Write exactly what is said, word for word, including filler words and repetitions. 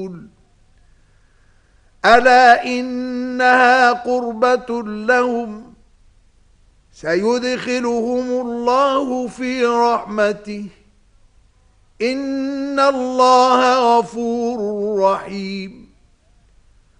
ألا إنها قربة لهم سيدخلهم الله في رحمته إن الله غفور رحيم